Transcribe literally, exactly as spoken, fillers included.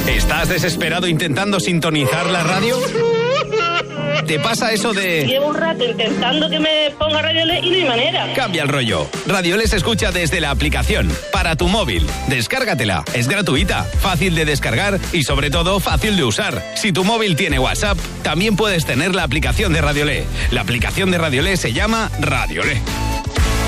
¿Estás desesperado intentando sintonizar la radio? ¿Te pasa eso de...? Llevo un rato intentando que me ponga Radiolé y no hay manera. Cambia el rollo. Radiolé se escucha desde la aplicación, para tu móvil. Descárgatela. Es gratuita, fácil de descargar y sobre todo fácil de usar. Si tu móvil tiene WhatsApp, también puedes tener la aplicación de Radiolé. La aplicación de Radiolé se llama Radiolé.